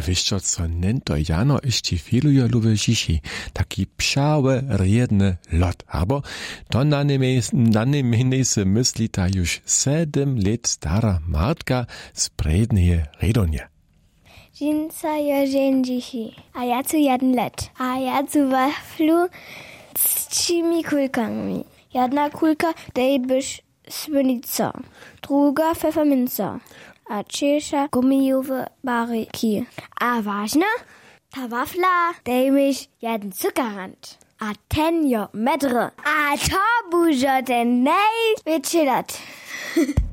wiesz co nento jano jeszcze filuje lubię dzisiaj, taki psiały, riedny lot, abo to na nim se myśli ta już 7 lat stara Martka z prednie redonie. Dżinsa jo dzisiaj, a ja tu 1 lat, a ja tu waflu z 3 kulkami. Jedna kulka dej byś słynica, druga pfefferminca, a trzecia gumijowe baryki. A ważna, ta wafla dej miś 1 cukerrand, a ten jo medre. A to bużo ten największy lat.